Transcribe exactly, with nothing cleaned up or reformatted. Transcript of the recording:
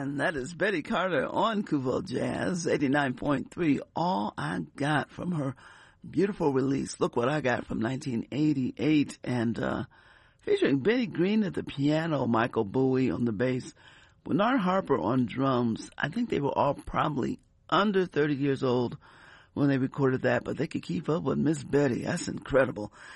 And that is Betty Carter on Kuvo Jazz, eighty-nine point three. All I Got, from her beautiful release, Look What I Got, from nineteen eighty-eight. And uh featuring Benny Green at the piano, Michael Bowie on the bass, Bernard Harper on drums. I think they were all probably under thirty years old when they recorded that, but they could keep up with Miss Betty. That's incredible.